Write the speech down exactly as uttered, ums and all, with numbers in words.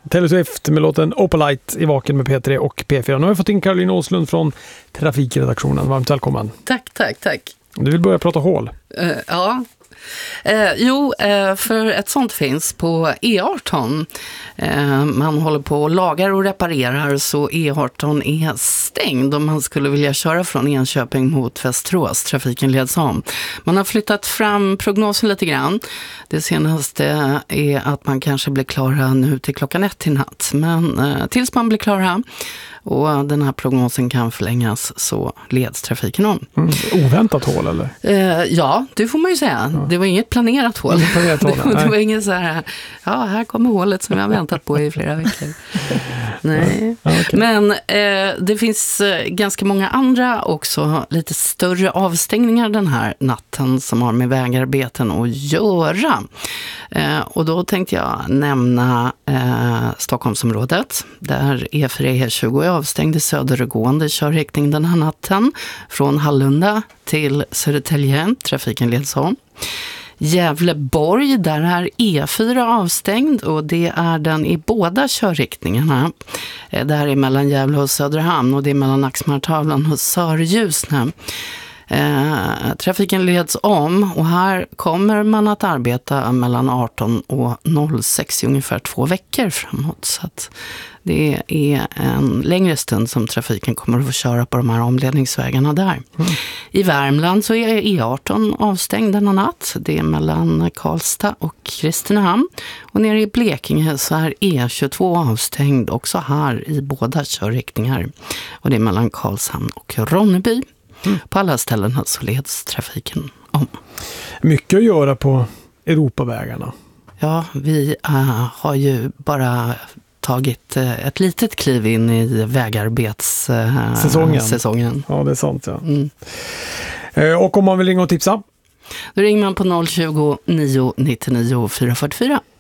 Taylor Swift med låten Opalite i Vaken med P tre och P fyra. Nu har vi fått in Caroline Åslund från Trafikredaktionen. Varmt välkommen. Tack, tack, tack. Du vill börja prata hål. Uh, ja. Eh, jo, eh, för ett sånt finns på E arton. Eh, man håller på och lagar och reparerar, så E arton är stängd om man skulle vilja köra från Enköping mot Västerås. Trafiken leds om. Man har flyttat fram prognosen lite grann. Det senaste är att man kanske blir klara nu till klockan ett i natt. Men eh, tills man blir klara, och den här prognosen kan förlängas, så leds trafiken om. Mm, oväntat hål eller? Eh, ja, det får man ju säga. Ja. Det var inget planerat hål. Inget planerat hål, det, det var inget så här, ja, här kommer hålet som jag har väntat på i flera veckor. Nej. Ja, okay. Men eh, det finns eh, ganska många andra också, lite större avstängningar den här natten som har med vägarbeten att göra. Eh, och då tänkte jag nämna eh, Stockholmsområdet, där E fyra E tjugo är avstängd i södergående körriktning den här natten från Hallunda till Södertälje. Trafiken leds om. Gävleborg, där är E fyra avstängd, och det är den i båda körriktningarna. Det här är mellan Gävle och Söderhamn, och det är mellan Axmartavlan och Sörljusne. Eh, trafiken leds om, och här kommer man att arbeta mellan arton och noll sex i ungefär två veckor framåt. Så att det är en längre stund som trafiken kommer att få köra på de här omledningsvägarna där. Mm. I Värmland så är E arton avstängd denna natt. Det är mellan Karlstad och Kristinehamn. Och nere i Blekinge så är E tjugotvå avstängd också här i båda körriktningar. Och det är mellan Karlshamn och Ronneby. Mm. På alla ställen så leds trafiken om. Mycket att göra på Europavägarna. Ja, vi uh, har ju bara tagit uh, ett litet kliv in i vägarbetssäsongen. Uh, säsongen. Ja, det är sant. Ja. Mm. Uh, och om man vill ringa och tipsa? Då ringer man på noll tjugo, nio nittionio, fyra fyrtiofyra.